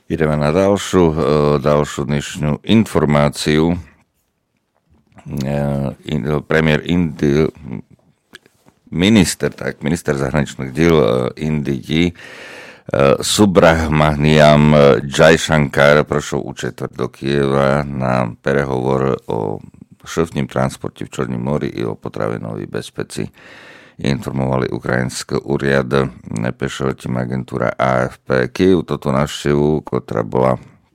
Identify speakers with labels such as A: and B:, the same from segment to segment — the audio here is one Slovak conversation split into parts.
A: Ideme na ďalšiu dnešnú informáciu. Minister zahraničných diel Indii Subrahmaniam Jaishankar prošiel u četvrt do Kieva na prehovor o šofním transporte v Čorním mori i o potravinovej bezpeci. Informovali ukrajinské úrady, píše tým agentúra AFP. Kiev toto návštevu, ktorá bola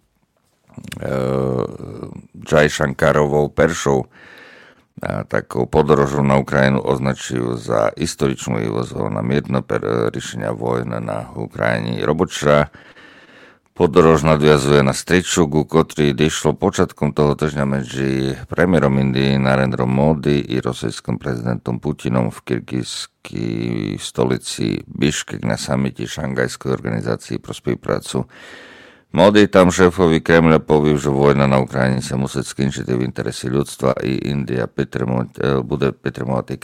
A: Jaishankarovou peršou takou podorožou na Ukrajinu, označujú za historičnú vývozov na mierno riešenia vojny na Ukrajine. Robočá podorož nadviazuje na stričugu, ktorý došlo počiatkom toho týždňa medzi premiérom Indii Narendrom Modi i rosijským prezidentom Putinom v kirgizskej stolici Biškek na samite Šangajskej organizácii pro spoluprácu. Modi tam šéfovi Kremľa povie, že vojna na Ukrajine sa musí skončiť v interesi ľudstva i India bude potrebovať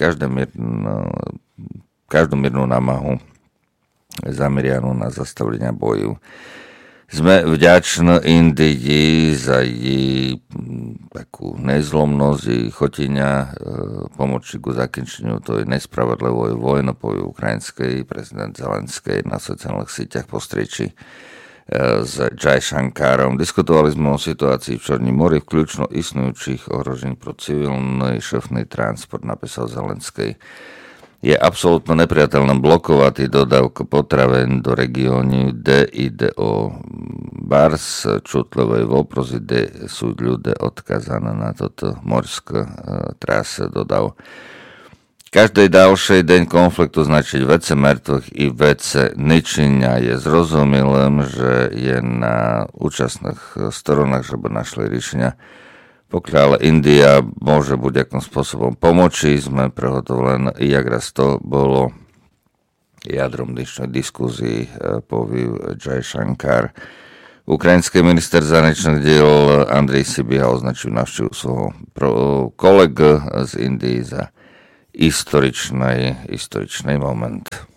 A: každú miernu námahu zamerianú na zastavlenia boju. Sme vďační Indii za jej takú nezlomnosť i chotenia pomoci ku zakončeniu tej nespravodlivej vojny po ukrajinskej. Prezident Zelenský na sociálnych sieťach postrieči s Jaishankarom. Diskutovali sme o situácii v Čorním mori, vključno istnujúcich ohrožení pro civilný šofný transport, napísal Zelenský. Je absolútne nepriateľné blokovať dodávku potravín do regiónu, kde ide o bars čutlovej voprozy, kde sú ľudia odkazané na toto morské trase, dodal. Každý ďalší deň konfliktu značiť vece mŕtvych i vece ničenia. Je zrozumilým, že je na účastných stranách, že by našli riešenia. Pokiaľ India môže buď akým spôsobom pomoci, sme prehotovili, jak raz to bolo jadrom dnešnej diskuzii, povie Jaishankar. Ukrajinský minister zahraničných diel Andrej Sybiha označil návštevu svojho kolegu z Indii za historičný moment.